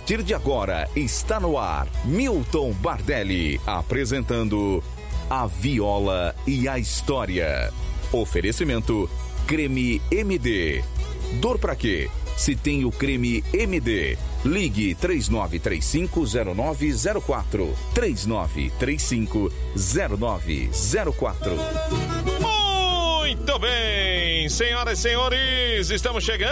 partir de agora está no ar Milton Bardelli apresentando A Viola e a História. Oferecimento Creme MD. Dor pra quê? Se tem o Creme MD, ligue 3935-0904. 3935-0904. Muito bem, senhoras e senhores, estamos chegando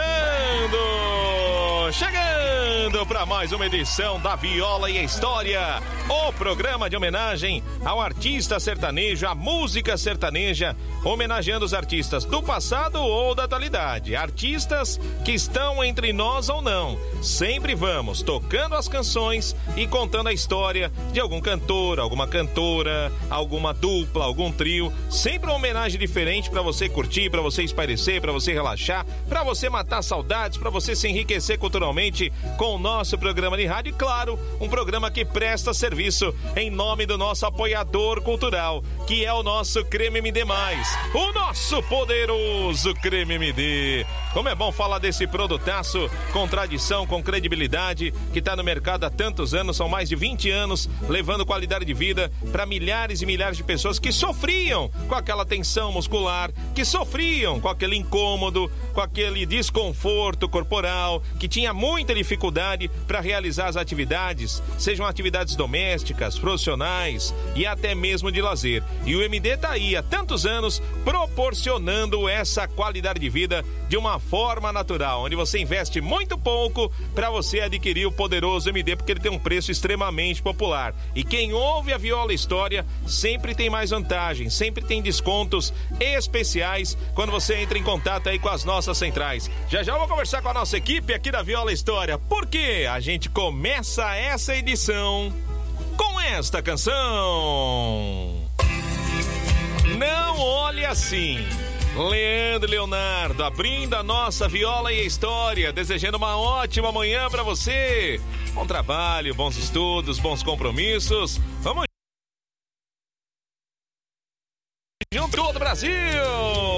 para mais uma edição da Viola e a História, o programa de homenagem ao artista sertanejo, à música sertaneja, homenageando os artistas do passado ou da atualidade, artistas que estão entre nós ou não. Sempre vamos tocando as canções e contando a história de algum cantor, alguma cantora, alguma dupla, algum trio, sempre uma homenagem diferente para você curtir, para você espairecer, para você relaxar, para você matar saudades, para você se enriquecer culturalmente com o nosso programa de rádio e, claro, um programa que presta serviço em nome do nosso apoiador cultural, que é o nosso Creme MD+, o nosso poderoso Creme MD. Como é bom falar desse produtaço com tradição, com credibilidade, que está no mercado há tantos anos, são mais de 20 anos, levando qualidade de vida para milhares e milhares de pessoas que sofriam com aquela tensão muscular, que sofriam com aquele incômodo, com aquele desconforto corporal, que tinha muita dificuldade para realizar as atividades, sejam atividades domésticas, profissionais e até mesmo de lazer. E o MD está aí há tantos anos proporcionando essa qualidade de vida de uma forma natural, onde você investe muito pouco para você adquirir o poderoso MD, porque ele tem um preço extremamente popular. E quem ouve a Viola História sempre tem mais vantagem, sempre tem descontos especiais quando você entra em contato aí com as nossas centrais. Já já eu vou conversar com a nossa equipe aqui da Viola História, porque a gente começa essa edição com esta canção. Não olhe assim. Leandro Leonardo abrindo a nossa Viola e a História, desejando uma ótima manhã para você. Bom trabalho, bons estudos, bons compromissos. Vamos junto, todo o Brasil!